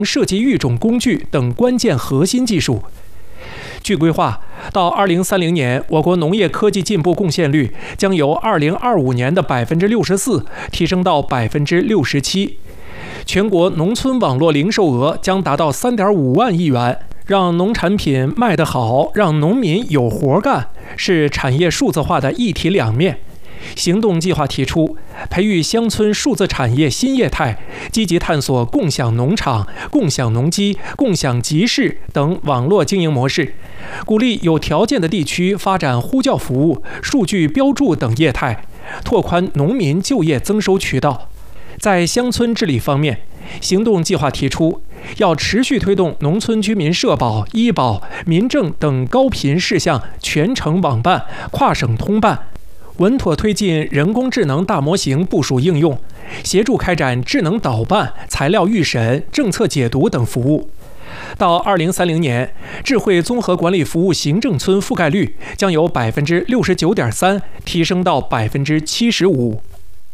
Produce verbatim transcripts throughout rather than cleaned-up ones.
设计育种工具等关键核心技术。据规划，到二零三零年，我国农业科技进步贡献率将由二零二五年的百分之六十四提升到百分之六十七，全国农村网络零售额将达到三点五万亿元。让农产品卖得好，让农民有活干，是产业数字化的一体两面。行动计划提出，培育乡村数字产业新业态，积极探索共享农场、共享农机、共享集市等网络经营模式，鼓励有条件的地区发展呼叫服务、数据标注等业态，拓宽农民就业增收渠道。在乡村治理方面，行动计划提出，要持续推动农村居民社保、医保、民政等高频事项全程网办、跨省通办，稳妥推进人工智能大模型部署应用，协助开展智能导办、材料预审、政策解读等服务。到二零三零年，智慧综合管理服务行政村覆盖率将由百分之六十九点三提升到百分之七十五。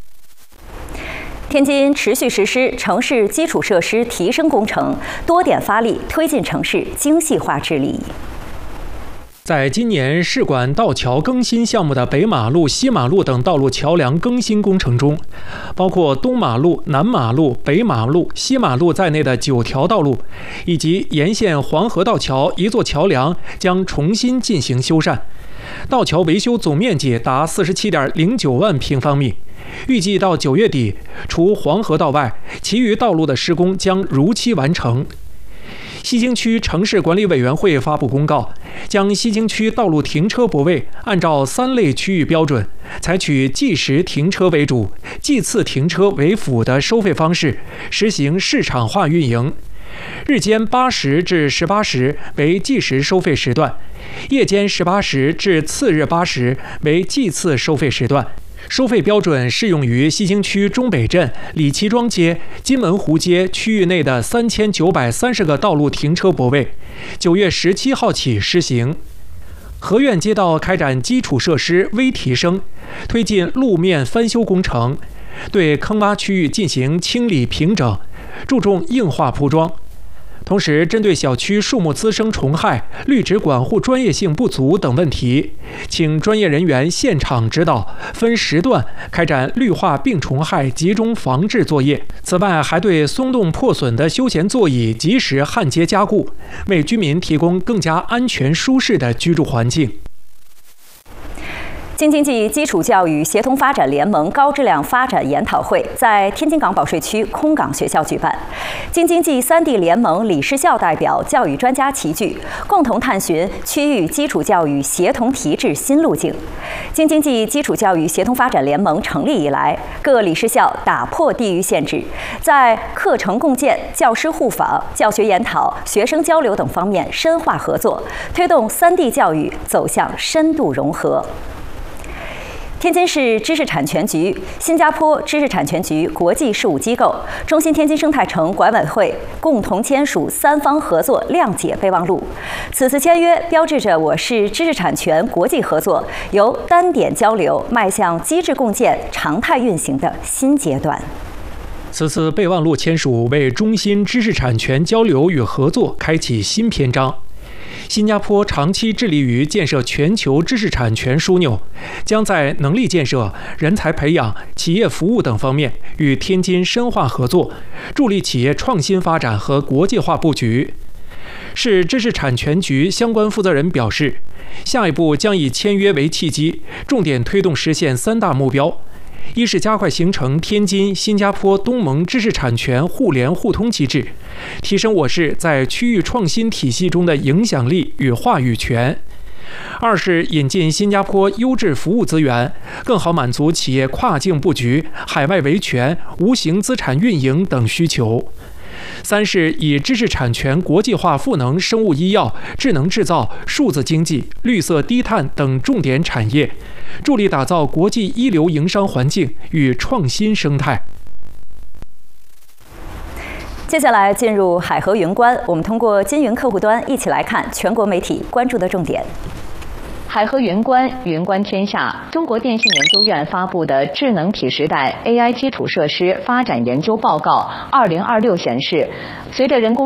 天津持续实施城市基础设施提升工程，多点发力，推进城市精细化治理。 在今年市管道桥更新项目的北马路、西马路等道路桥梁更新工程中，包括东马路、南马路、北马路、西马路在内的九条道路，以及沿线黄河道桥一座桥梁将重新进行修缮。道桥维修总面积达四十七点零九万平方米。预计到九月底，除黄河道外，其余道路的施工将如期完成。西京区城市管理委员会发布公告，将西京区道路停车泊位按照三类区域标准，采取计时停车为主、计次停车为辅的收费方式，实行市场化运营。日间八时至十八时为计时收费时段，夜间十八时至次日八时为计次收费时段。收费标准适用于西京区中北镇、李齐庄街、金门湖街区域内的三千九百三十个道路停车泊位，九月十七号起施行。河苑街道开展基础设施微提升，推进路面翻修工程，对坑洼区域进行清理平整，注重硬化铺装。同时，针对小区树木滋生虫害、绿植管护专业性不足等问题，请专业人员现场指导，分时段开展绿化病虫害集中防治作业。此外，还对松动破损的休闲座椅及时焊接加固，为居民提供更加安全舒适的居住环境。 京津冀基础教育协同发展联盟高质量发展研讨会在天津港保税区空港学校举办，京津冀三地联盟理事校代表、教育专家齐聚，共同探寻区域基础教育协同提质新路径。京津冀基础教育协同发展联盟成立以来，各理事校打破地域限制，在课程共建、教师互访、教学研讨、学生交流等方面深化合作，推动三地教育走向深度融合。天津市知识产权局、新加坡知识产权局国际事务机构、中新天津生态城管委会共同签署三方合作谅解备忘录。此次签约标志着我市知识产权国际合作由单点交流迈向机制共建、常态运行的新阶段。 此次备忘录签署为中新知识产权交流与合作开启新篇章。新加坡长期致力于建设全球知识产权枢纽，将在能力建设、人才培养、企业服务等方面与天津深化合作，助力企业创新发展和国际化布局。市知识产权局相关负责人表示，下一步将以签约为契机，重点推动实现三大目标。一是加快形成天津、新加坡、东盟知识产权互联互通机制，提升我市在区域创新体系中的影响力与话语权。二是引进新加坡优质服务资源，更好满足企业跨境布局、海外维权、无形资产运营等需求。三是以知识产权国际化赋能生物医药、智能制造、数字经济、绿色低碳等重点产业，助力打造国际一流营商环境与创新生态。 接下来进入海河云观，我们通过金云客户端一起来看全国媒体关注的重点。 海河云观，云观天下。中国电信研究院发布的《智能体时代 A I 基础设施发展研究报告（二零二六）》显示，随着人工